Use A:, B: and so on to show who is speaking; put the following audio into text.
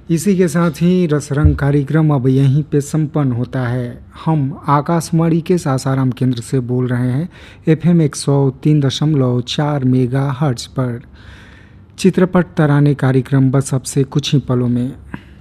A: इसी के साथ ही रसरंग कार्यक्रम अब यहीं पे संपन्न होता है। हम आकाशवाणी के सासाराम केंद्र से बोल रहे हैं FM 103.4 मेगा हर्ट्ज पर। चित्रपट तराने कार्यक्रम बस अब से कुछ ही पलों में।